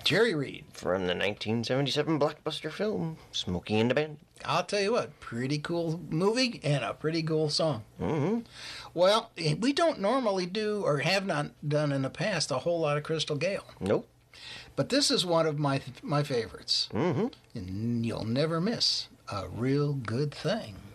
Jerry Reed. From the 1977 blockbuster film, Smokey and the Bandit. I'll tell you what, pretty cool movie and a pretty cool song. Mm-hmm. Well, we don't normally do, or have not done in the past, a whole lot of Crystal Gayle. Nope. But this is one of my favorites. Mm-hmm. And you'll never miss A Real Good Thing.